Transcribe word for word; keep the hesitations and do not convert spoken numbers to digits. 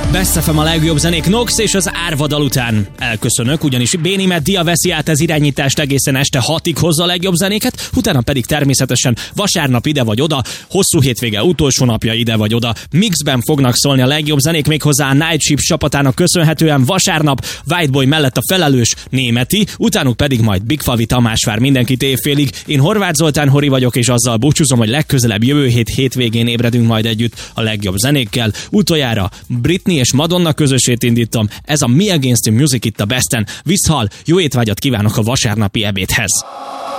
Best ef em a legjobb zenék Nox és az Árvadal után elköszönök, ugyanis Béni Meddia veszi át az irányítást, egészen este hatig hozza a legjobb zenéket, utána pedig természetesen vasárnap ide vagy oda, hosszú hétvége utolsó napja ide vagy oda, mixben fognak szólni a legjobb zenék, méghozzá a Night Shift csapatának köszönhetően vasárnap Whiteboy mellett a felelős Németi, utánuk pedig majd Big Favi Tamás vár mindenkit évfélig. Én Horváth Zoltán Hori vagyok, és azzal búcsúzom, hogy legközelebb jövő hét hétvégén ébredünk majd együtt a legjobb zenékkel. Utoljára Britney és Madonna közösét indítom, ez a Me Against the Music itt a Besten. Viszhal, jó étvágyat kívánok a vasárnapi ebédhez!